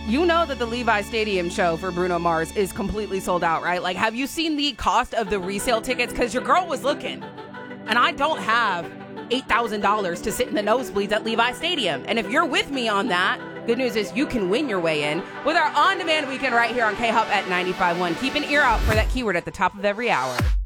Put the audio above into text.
You know that the Levi Stadium show for Bruno Mars is completely sold out, right? Like, have you seen the cost of the resale tickets? Because your girl was looking. And I don't have $8,000 to sit in the nosebleeds at Levi Stadium. And if you're with me on that, good news is you can win your way in with our on-demand weekend right here on K-Hop at 95.1. Keep an ear out for that keyword at the top of every hour.